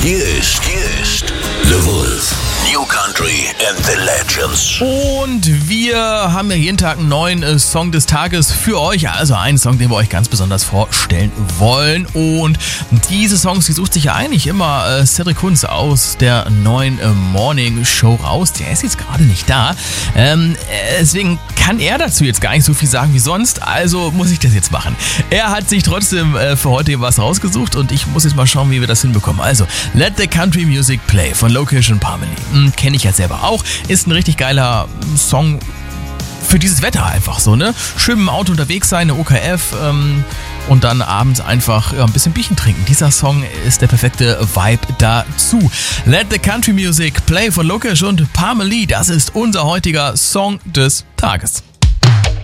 Hier ist The Wolf. New Country and the Legends. Und wir haben ja jeden Tag einen neuen Song des Tages für euch. Also einen Song, den wir euch ganz besonders vorstellen wollen. Und diese Songs, die sucht sich ja eigentlich immer Cedric Kunz aus der neuen Morning Show raus. Der ist jetzt gerade nicht da. Deswegen kann er dazu jetzt gar nicht so viel sagen wie sonst. Also muss ich das jetzt machen. Er hat sich trotzdem für heute was rausgesucht und ich muss jetzt mal schauen, wie wir das hinbekommen. Also, Let the Country Music Play von Lokesh und Parmalee. Kenne ich ja selber auch. Ist ein richtig geiler Song für dieses Wetter einfach so, ne? Schön im Auto unterwegs sein, eine OKF und dann abends einfach ein bisschen Bierchen trinken. Dieser Song ist der perfekte Vibe dazu. Let the Country Music Play von Lokesh und Parmalee. Das ist unser heutiger Song des Tages.